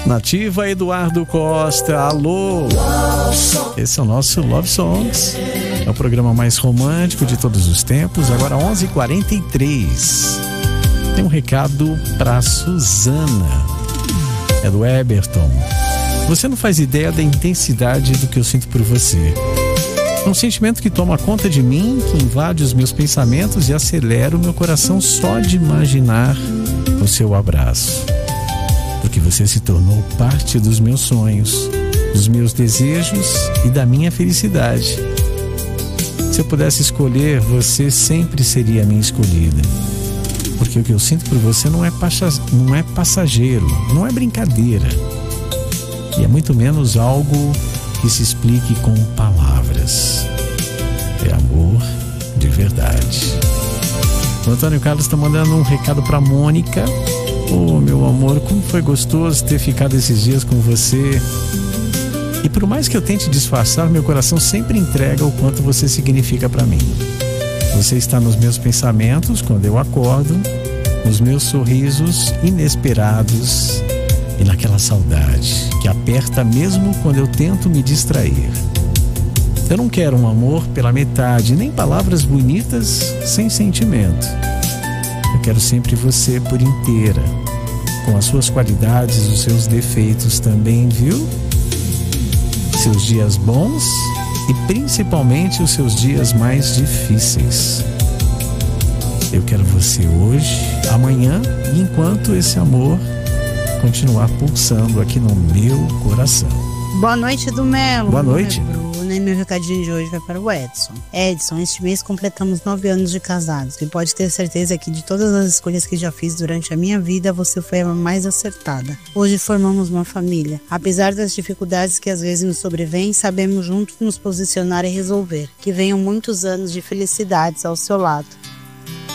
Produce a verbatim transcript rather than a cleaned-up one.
Nativa Eduardo Costa, alô! Esse é o nosso Love Songs. É o programa mais romântico de todos os tempos. Agora onze e quarenta e três. Tem um recado pra Suzana. É do Eberton. Você não faz ideia da intensidade do que eu sinto por você. É um sentimento que toma conta de mim, que invade os meus pensamentos e acelera o meu coração só de imaginar o seu abraço. Porque você se tornou parte dos meus sonhos, dos meus desejos e da minha felicidade. Se eu pudesse escolher, você sempre seria a minha escolhida. Porque o que eu sinto por você não é, pacha, não é passageiro, não é brincadeira. E é muito menos algo que se explique com palavras. É amor de verdade. O Antônio Carlos está mandando um recado para Mônica. Oh, meu amor, como foi gostoso ter ficado esses dias com você. E por mais que eu tente disfarçar, meu coração sempre entrega o quanto você significa para mim. Você está nos meus pensamentos quando eu acordo, nos meus sorrisos inesperados e naquela saudade que aperta mesmo quando eu tento me distrair. Eu não quero um amor pela metade, nem palavras bonitas sem sentimento. Eu quero sempre você por inteira, com as suas qualidades e os seus defeitos também, viu? Seus dias bons e principalmente os seus dias mais difíceis. Eu quero você hoje, amanhã e enquanto esse amor continuar pulsando aqui no meu coração. Boa noite, do Melo. Boa noite. E meu recadinho de hoje vai para o Edson. Edson, este mês completamos nove anos de casados e pode ter certeza que de todas as escolhas que já fiz durante a minha vida, você foi a mais acertada. Hoje formamos uma família. Apesar das dificuldades que às vezes nos sobrevêm, sabemos juntos nos posicionar e resolver. Que venham muitos anos de felicidades ao seu lado.